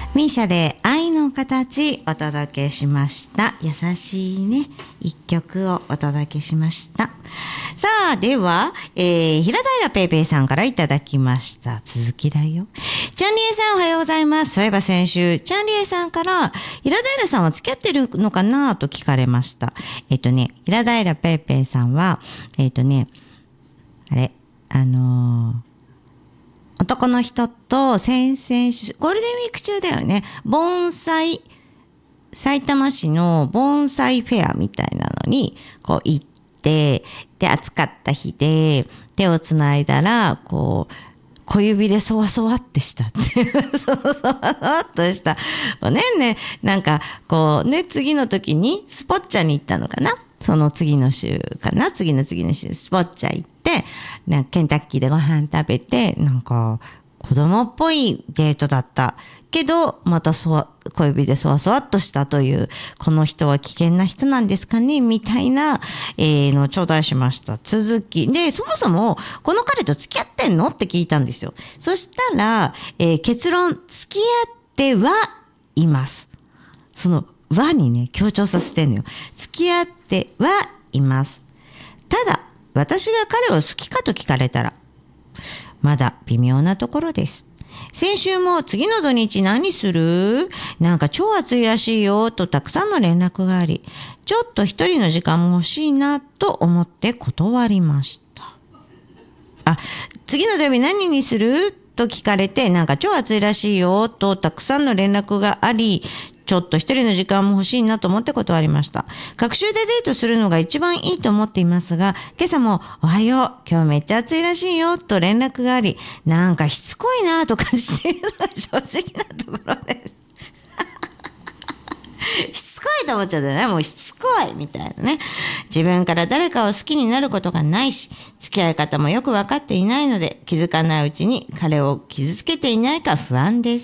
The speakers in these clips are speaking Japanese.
ミーシャで愛の形お届けしました。優しいね一曲をお届けしました。さあでは、平平ペイペイさんからいただきました。続きだよ。チャンリエさんおはようございます。そういえば先週チャンリエさんから平平さんは付き合ってるのかなと聞かれました。平平ペイペイさんは男の人と先々週ゴールデンウィーク中だよね、埼玉市の盆栽フェアみたいなのにこう行って、で暑かった日で手をつないだらこう小指でそわそわってしたっていうそわそわっとしたなんかこうね、次の時にスポッチャに行ったのかな、その次の週かな、次の週スポッチャ行って、なんかケンタッキーでご飯食べて、なんか子供っぽいデートだったけど、また小指でそわそわっとしたという、この人は危険な人なんですかねみたいな、のを頂戴しました。続きで、そもそもこの彼と付き合ってんのって聞いたんですよ。そしたら、結論、付き合ってはいます。そのはにね強調させてんのよ。付き合ってはいます。ただ私が彼を好きかと聞かれたらまだ微妙なところです。先週も次の土日何する？なんか超暑いらしいよとたくさんの連絡があり、ちょっと一人の時間も欲しいなと思って断りました。次の土曜日何にする？と聞かれて、なんか超暑いらしいよとたくさんの連絡があり、ちょっと一人の時間も欲しいなと思って断りました。隔週でデートするのが一番いいと思っていますが、今朝もおはよう、今日めっちゃ暑いらしいよと連絡があり、なんかしつこいなと感じているのが正直なところです。しつこいと思っちゃってね、もうしつこいみたいなね。自分から誰かを好きになることがないし、付き合い方もよく分かっていないので、気づかないうちに彼を傷つけていないか不安です。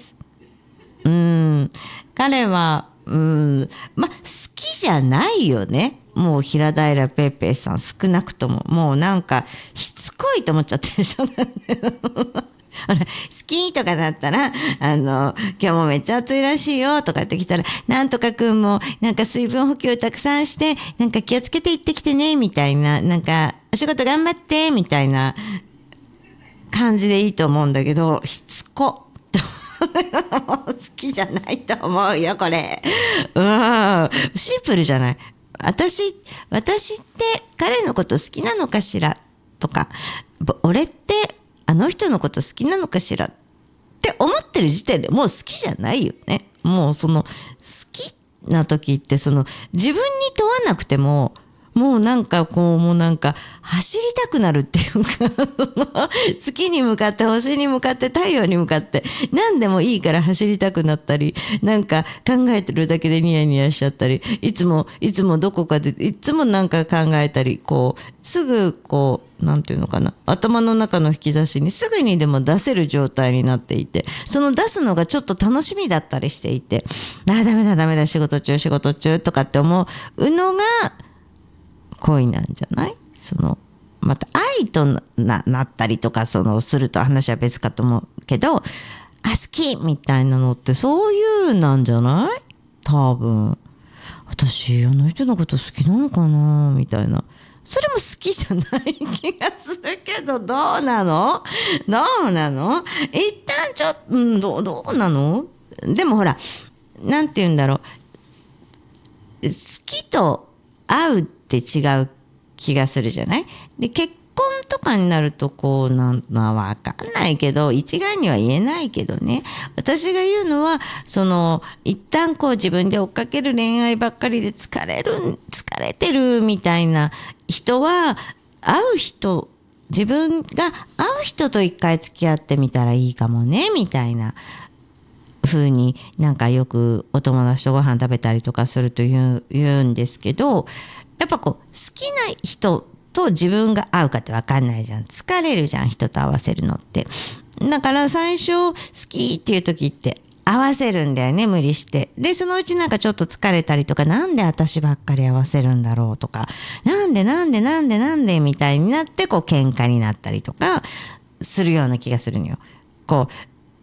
彼は好きじゃないよね。もう平平ペイペイさん、少なくとももうなんかしつこいと思っちゃってるでしょ。好きとかだったら今日もめっちゃ暑いらしいよとかってきたら、なんとかくんもなんか水分補給たくさんしてなんか気をつけて行ってきてねみたいな、なんかお仕事頑張ってみたいな感じでいいと思うんだけど、しつこ好きじゃないと思うよこれ。シンプルじゃない。私って彼のこと好きなのかしらとか、俺ってあの人のこと好きなのかしらって思ってる時点でもう好きじゃないよね。もうその好きな時ってその自分に問わなくてももうなんかこうもうなんか走りたくなるっていうか月に向かって星に向かって太陽に向かって何でもいいから走りたくなったり、なんか考えてるだけでニヤニヤしちゃったり、いつもどこかでいつもなんか考えたり、こうすぐこうなんていうのかな、頭の中の引き出しにすぐにでも出せる状態になっていて、その出すのがちょっと楽しみだったりしていて、ダメだ仕事中とかって思うのが恋なんじゃない？そのまた愛と なったりとかすると話は別かと思うけど、好きみたいなのってそういうなんじゃない？多分私あの人のこと好きなのかなみたいな、それも好きじゃない気がするけど、どうなの一旦ちょっと、どうなの？でもほらなんて言うんだろう、好きと合うって違う気がするじゃない？で結婚とかになるとこうなんのわかんないけど、一概には言えないけどね、私が言うのは一旦こう自分で追っかける恋愛ばっかりで疲れてるみたいな人は、自分が会う人と一回付き合ってみたらいいかもねみたいな風に、なんかよくお友達とご飯食べたりとかすると言うんですけど、やっぱこう好きな人と自分が合うかって分かんないじゃん。疲れるじゃん、人と合わせるのって。だから最初好きっていう時って合わせるんだよね、無理して。でそのうちなんかちょっと疲れたりとか、なんで私ばっかり合わせるんだろうとか、なんでみたいになってこう喧嘩になったりとかするような気がするのよ。こう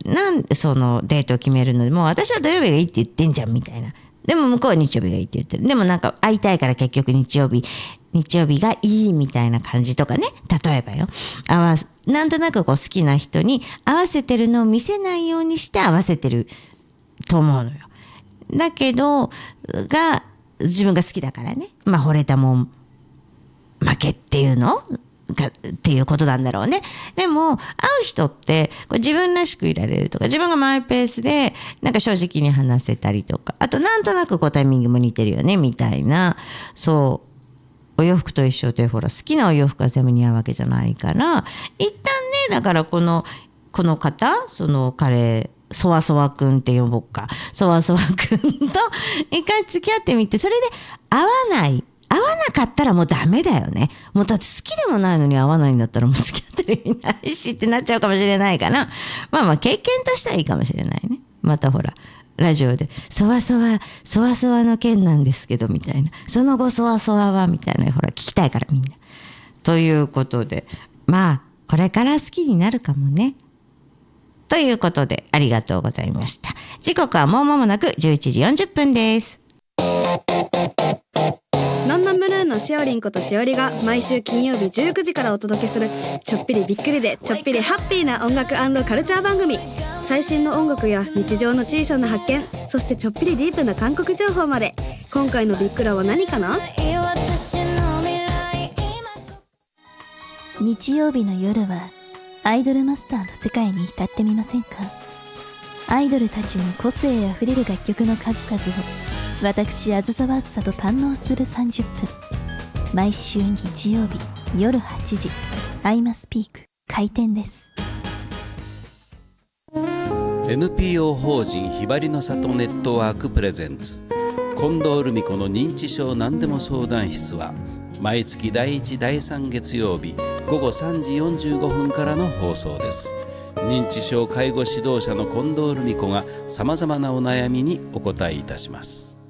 なんでそのデートを決めるので、もう私は土曜日がいいって言ってんじゃんみたいな。でも向こうは日曜日がいいって言ってる。でもなんか会いたいから結局日曜日がいいみたいな感じとかね。例えばよ。なんとなくこう好きな人に合わせてるのを見せないようにして合わせてると思うのよ。だけど、自分が好きだからね。まあ惚れたもん負けっていうのっていうことなんだろうね。でも会う人ってこう自分らしくいられるとか、自分がマイペースでなんか正直に話せたりとか、あとなんとなくこうタイミングも似てるよねみたいな。そうお洋服と一緒で、ほら好きなお洋服が全部似合うわけじゃないから、一旦ね、だからこの方、その彼そわそわくんって呼ぼうか、そわそわくんと一回付き合ってみて、それで合わなかったらもうダメだよね。もうだって好きでもないのに合わないんだったらもう付き合ってる意味ないしってなっちゃうかもしれないから、まあ経験としてはいいかもしれないね。またほらラジオでそわそわの件なんですけどみたいな、その後そわそわはみたいな、ほら聞きたいからみんな。ということで、まあこれから好きになるかもね。ということでありがとうございました。時刻はもう間もなく11時40分です。 ノンノンブルーのしおりんことしおりが毎週金曜日19時からお届けするちょっぴりびっくりでちょっぴりハッピーな音楽&カルチャー番組。最新の音楽や日常の小さな発見、そしてちょっぴりディープな韓国情報まで。今回のビックラは何かな？ 日曜日の夜はアイドルマスターの世界に浸ってみませんか？アイドルたちの個性あふれる楽曲の数々を私あずさわあずさと堪能する30分。毎週日曜日夜8時アイマスピーク開店です。 NPO 法人ひばりの里ネットワークプレゼンツ近藤留美子の認知症何でも相談室は毎月第1第3月曜日午後3時45分からの放送です。認知症介護指導者の近藤留美子がさまざまなお悩みにお答えいたします。